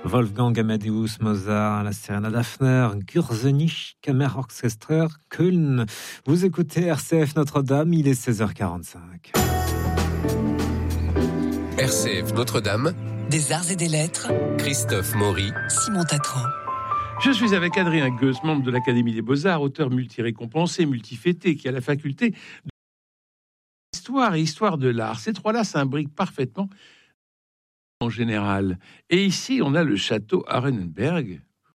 Wolfgang Amadeus Mozart, la Serenade Hafner, Gürzenich, Kammerorchester, Köln. Vous écoutez RCF Notre-Dame, il est 16h45. RCF Notre-Dame, des arts et des lettres, Christophe Maury, Simon Tatran. Je suis avec Adrien Goes, membre de l'Académie des Beaux-Arts, auteur multi-récompensé, multi-fêté, qui a la faculté d'histoire et histoire de l'art. Ces trois-là s'imbriquent parfaitement en général. Et ici, on a le château Arenenberg.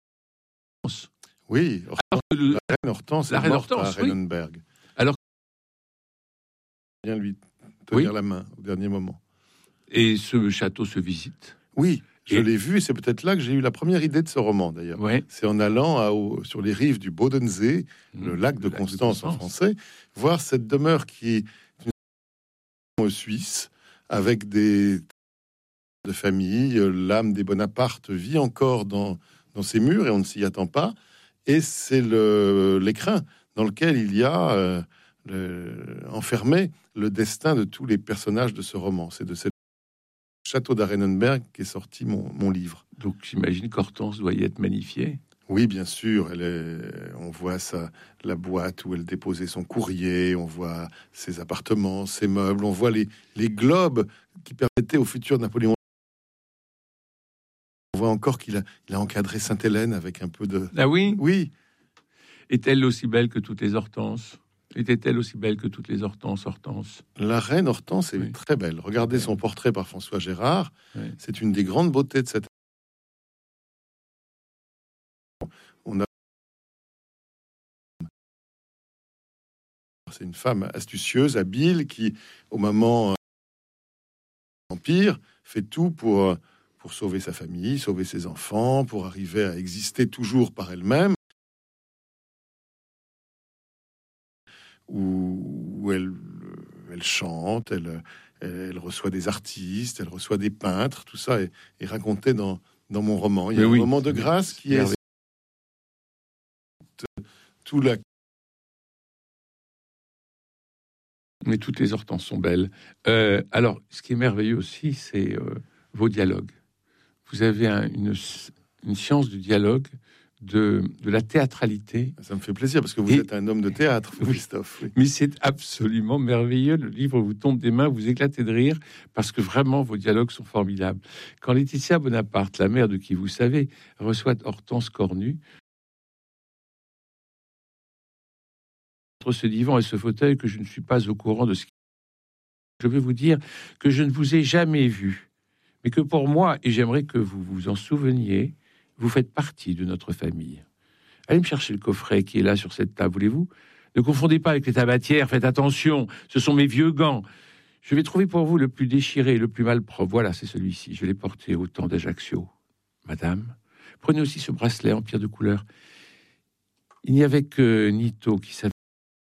Oui, la reine Hortense est morte à Arenenberg. Oui. Alors, vient lui tenir la main au dernier moment. Et ce château se visite. Oui, je l'ai vu, et c'est peut-être là que j'ai eu la première idée de ce roman, d'ailleurs. Ouais. C'est en allant sur les rives du Bodensee, le lac de Constance en français, voir cette demeure qui est une suisse, avec des de famille. L'âme des Bonaparte vit encore dans ces murs, et on ne s'y attend pas. Et c'est l'écrin dans lequel il y a enfermé le destin de tous les personnages de ce roman. C'est de cette château d'Arenenberg qu'est sorti mon livre. Donc j'imagine qu'Hortense doit y être magnifiée. Oui, bien sûr. On voit la boîte où elle déposait son courrier, on voit ses appartements, ses meubles, on voit les globes qui permettaient au futur Napoléon. On voit encore qu'il a encadré Sainte-Hélène avec un peu de... Ah oui ? Oui. Est-elle aussi belle que toutes les Hortenses ? Était-elle aussi belle que toutes les Hortenses, Hortense ? La reine Hortense est très belle. Regardez son portrait par François Gérard. Oui. C'est une des grandes beautés de cette... C'est une femme astucieuse, habile, qui, au moment empire, fait tout pour sauver sa famille, sauver ses enfants, pour arriver à exister toujours par elle-même. Où elle chante, elle reçoit des artistes, elle reçoit des peintres, tout ça est raconté dans mon roman. Il y a un moment de grâce qui est tout la... Mais toutes les Hortenses sont belles. Alors, ce qui est merveilleux aussi, c'est vos dialogues. Vous avez une science du dialogue, de la théâtralité. Ça me fait plaisir, parce que vous êtes un homme de théâtre, Christophe. Oui. Mais c'est absolument merveilleux. Le livre vous tombe des mains, vous éclatez de rire, parce que vraiment, vos dialogues sont formidables. Quand Laetitia Bonaparte, la mère de qui vous savez, reçoit Hortense Cornu, entre ce divan et ce fauteuil, que je ne suis pas au courant de ce qui... Je veux vous dire que je ne vous ai jamais vu, mais que pour moi, et j'aimerais que vous vous en souveniez, vous faites partie de notre famille. Allez me chercher le coffret qui est là sur cette table, voulez-vous ? Ne confondez pas avec les tabatières, faites attention, ce sont mes vieux gants. Je vais trouver pour vous le plus déchiré, le plus malpropre. Voilà, c'est celui-ci, je l'ai porté au temps d'Ajaccio. Madame, prenez aussi ce bracelet en pierre de couleur. Il n'y avait que Nito qui savait.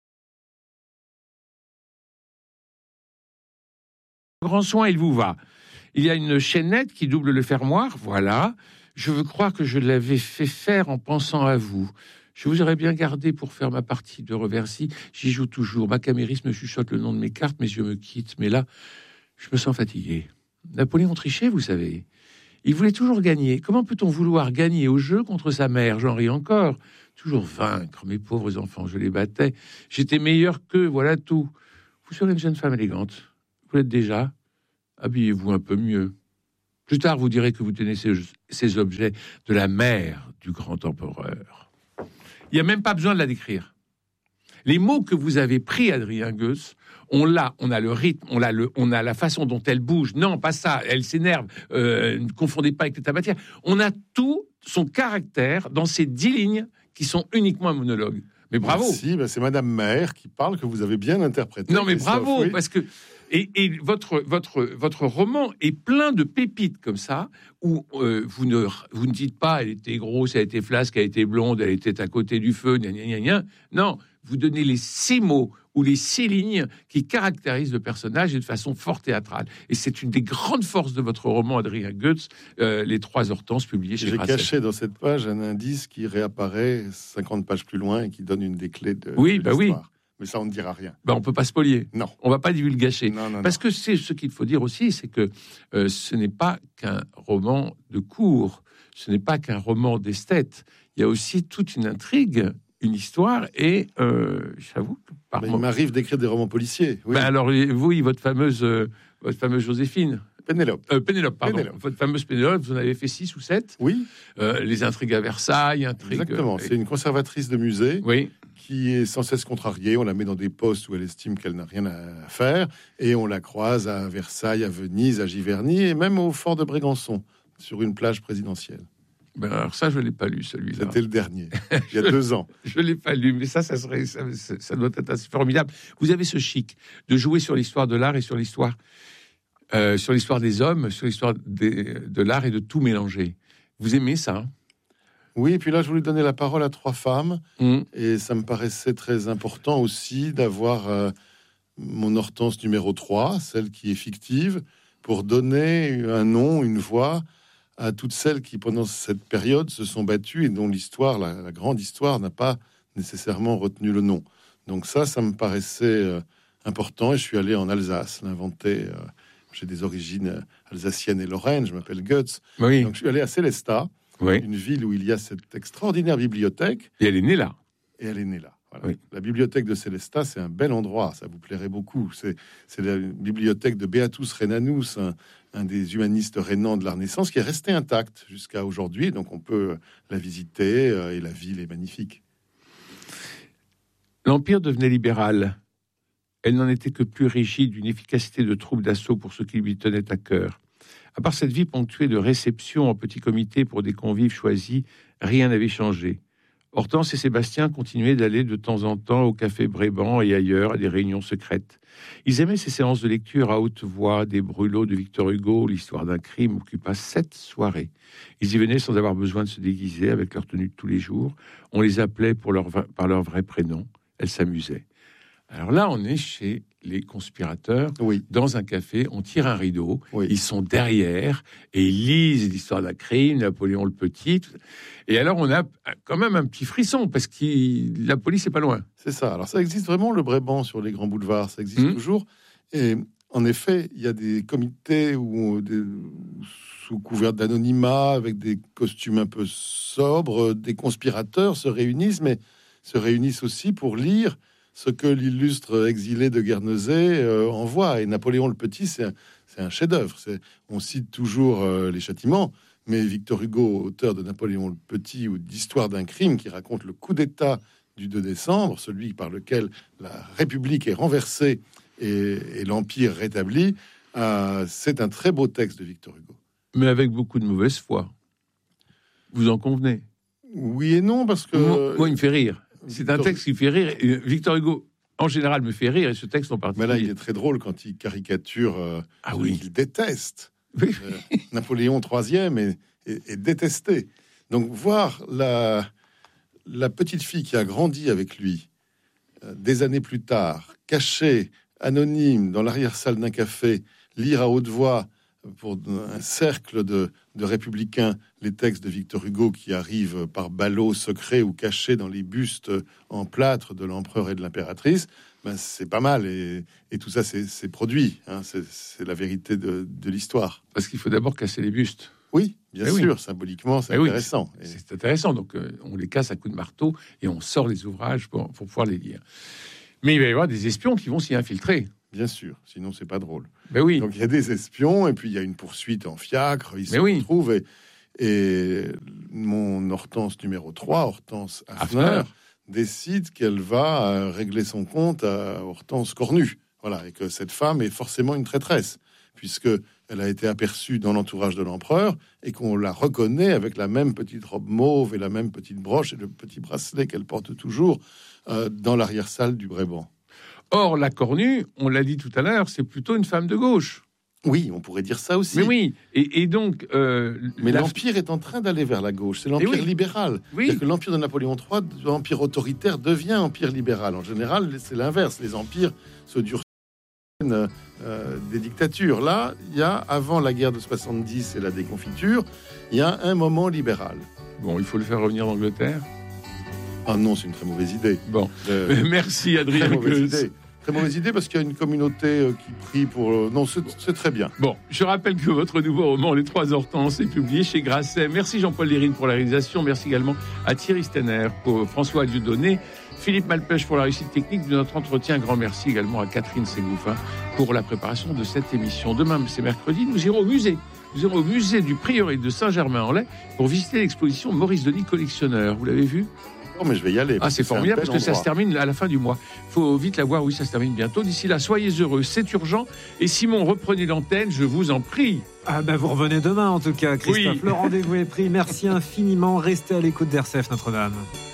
Grand soin, il vous va. Il y a une chaînette qui double le fermoir, voilà. Je veux croire que je l'avais fait faire en pensant à vous. Je vous aurais bien gardé pour faire ma partie de reversi. J'y joue toujours. Ma camériste me chuchote le nom de mes cartes, mes yeux me quittent. Mais là, je me sens fatigué. Napoléon trichait, vous savez. Il voulait toujours gagner. Comment peut-on vouloir gagner au jeu contre sa mère ? J'en ris encore. Toujours vaincre, mes pauvres enfants, je les battais. J'étais meilleur qu'eux, voilà tout. Vous serez une jeune femme élégante. Vous l'êtes déjà. Habillez-vous un peu mieux. Plus tard, vous direz que vous tenez ces objets de la mère du grand empereur. Il n'y a même pas besoin de la décrire. Les mots que vous avez pris, Adrien Goes, on a le rythme, on a la façon dont elle bouge. Non, pas ça, elle s'énerve. Ne confondez pas avec les tabatières. On a tout son caractère dans ces 10 lignes qui sont uniquement un monologue. Mais bravo. Merci, c'est Madame Maher qui parle, que vous avez bien interprété. Non, mais bravo, oui. Parce que et votre roman est plein de pépites comme ça, où vous ne dites pas elle était grosse, elle était flasque, elle était blonde, elle était à côté du feu, gna gna gna gna. Non, vous donnez les 6 mots ou les 6 lignes qui caractérisent le personnage et de façon fort théâtrale. Et c'est une des grandes forces de votre roman, Adrien Goes, Les 3 Hortenses, publié chez Grasset. J'ai caché dans cette page un indice qui réapparaît 50 pages plus loin et qui donne une des clés de oui, l'histoire. mais ça, on ne dira rien. On ne peut pas spolier. Non. On ne va pas divulgacher. Non. Parce que c'est ce qu'il faut dire aussi, c'est que ce n'est pas qu'un roman de cour, ce n'est pas qu'un roman d'esthète. Il y a aussi toute une intrigue, une histoire, et j'avoue que il m'arrive d'écrire des romans policiers. Oui. Alors, vous, votre fameuse Joséphine. Pénélope, pardon. Pénélope. Votre fameuse Pénélope, vous en avez fait 6 ou 7. Oui. Les intrigues à Versailles, Exactement. C'est une conservatrice de musée qui est sans cesse contrariée. On la met dans des postes où elle estime qu'elle n'a rien à faire. Et on la croise à Versailles, à Venise, à Giverny et même au fort de Brégançon, sur une plage présidentielle. Alors ça, je ne l'ai pas lu, celui-là. C'était le dernier, il y a 2 ans. Je ne l'ai pas lu, mais ça doit être assez formidable. Vous avez ce chic de jouer sur l'histoire de l'art et sur l'histoire des hommes, sur l'histoire de l'art et de tout mélanger. Vous aimez ça? Oui, et puis là, je voulais donner la parole à 3 femmes. Et ça me paraissait très important aussi d'avoir mon Hortense numéro 3, celle qui est fictive, pour donner un nom, une voix à toutes celles qui, pendant cette période, se sont battues et dont l'histoire, la grande histoire, n'a pas nécessairement retenu le nom. Donc ça me paraissait important, et je suis allé en Alsace l'inventer. J'ai des origines alsaciennes et lorraines, je m'appelle Goetz. Oui. Donc je suis allé à Célestat, une ville où il y a cette extraordinaire bibliothèque. Et elle est née là. Voilà. Oui. La bibliothèque de Célestat, c'est un bel endroit, ça vous plairait beaucoup. C'est la bibliothèque de Beatus Rhenanus, un des humanistes rhénans de la Renaissance, qui est resté intacte jusqu'à aujourd'hui. Donc on peut la visiter et la ville est magnifique. L'Empire devenait libéral. Elle n'en était que plus rigide, d'une efficacité de troupe d'assaut pour ce qui lui tenait à cœur. À part cette vie ponctuée de réceptions en petit comité pour des convives choisis, rien n'avait changé. Hortense et Sébastien continuaient d'aller de temps en temps au café Bréban et ailleurs à des réunions secrètes. Ils aimaient ces séances de lecture à haute voix, des brûlots de Victor Hugo, l'histoire d'un crime occupa 7 soirées. Ils y venaient sans avoir besoin de se déguiser avec leur tenue de tous les jours. On les appelait par leur vrai prénom. Elles s'amusaient. Alors là, on est chez les conspirateurs, dans un café, on tire un rideau, ils sont derrière, et ils lisent l'histoire d'un crime, Napoléon le Petit, et alors on a quand même un petit frisson, parce que la police n'est pas loin. C'est ça, alors ça existe vraiment, le Bréban, sur les grands boulevards, ça existe toujours, et en effet, il y a des comités sous couvert d'anonymat, avec des costumes un peu sobres, des conspirateurs se réunissent, mais se réunissent aussi pour lire ce que l'illustre exilé de Guernesey envoie. Et Napoléon le Petit, c'est un chef-d'œuvre. On cite toujours les châtiments, mais Victor Hugo, auteur de Napoléon le Petit ou d'Histoire d'un crime, qui raconte le coup d'État du 2 décembre, celui par lequel la République est renversée et l'Empire rétabli, c'est un très beau texte de Victor Hugo. Mais avec beaucoup de mauvaise foi. Vous en convenez? Oui et non, parce que... Moi, il me fait rire. C'est un texte qui fait rire. Victor Hugo, en général, me fait rire, et ce texte en particulier. Mais là, il est très drôle quand il caricature qu'il déteste. Oui. Napoléon IIIe est détesté. Donc, voir la petite fille qui a grandi avec lui, des années plus tard, cachée, anonyme, dans l'arrière-salle d'un café, lire à haute voix pour un cercle de républicains les textes de Victor Hugo qui arrivent par ballots secrets ou cachés dans les bustes en plâtre de l'empereur et de l'impératrice, c'est pas mal, et tout ça c'est produit, c'est la vérité de l'histoire. Parce qu'il faut d'abord casser les bustes. Oui, bien sûr, symboliquement c'est intéressant. C'est intéressant, donc on les casse à coups de marteau et on sort les ouvrages pour pouvoir les lire. Mais il va y avoir des espions qui vont s'y infiltrer. Bien sûr, sinon c'est pas drôle. Oui. Donc il y a des espions, et puis il y a une poursuite en fiacre, ils se retrouvent, et mon Hortense numéro 3, Hortense Hafner, décide qu'elle va régler son compte à Hortense Cornu. Voilà, et que cette femme est forcément une traîtresse, puisque elle a été aperçue dans l'entourage de l'empereur, et qu'on la reconnaît avec la même petite robe mauve et la même petite broche et le petit bracelet qu'elle porte toujours dans l'arrière-salle du Bréban. Or, la Cornue, on l'a dit tout à l'heure, c'est plutôt une femme de gauche. Oui, on pourrait dire ça aussi. Mais oui, et donc... mais l'Empire est en train d'aller vers la gauche, c'est l'Empire libéral. C'est-à-dire que l'Empire de Napoléon III, l'Empire autoritaire, devient Empire libéral. En général, c'est l'inverse, les empires se durcissent des dictatures. Là, il y a, avant la guerre de 70 et la déconfiture, il y a un moment libéral. Bon, il faut le faire revenir d'Angleterre. Ah non, c'est une très mauvaise idée. Bon, merci Adrien Très mauvaise Goetz. idée. Très mauvaise idée parce qu'il y a une communauté qui prie pour... Non, c'est très bien. Bon, je rappelle que votre nouveau roman, Les Trois Hortenses, est publié chez Grasset. Merci Jean-Paul Lérine pour la réalisation. Merci également à Thierry Stenner, pour François Dieudonné, Philippe Malpêche pour la réussite technique de notre entretien. Un grand merci également à Catherine Ségouffin pour la préparation de cette émission. Demain, c'est mercredi, nous irons au musée. Nous irons au musée du Prieuré de Saint-Germain-en-Laye pour visiter l'exposition Maurice Denis collectionneur. Vous l'avez vu ? Oh, mais je vais y aller. Ah, c'est formidable parce que ça se termine à la fin du mois. Il faut vite la voir, oui, ça se termine bientôt. D'ici là, soyez heureux, c'est urgent. Et Simon, reprenez l'antenne, je vous en prie. Ah ben vous revenez demain en tout cas, Christophe. Oui. Le rendez-vous est pris. Merci infiniment. Restez à l'écoute d'RCF Notre-Dame.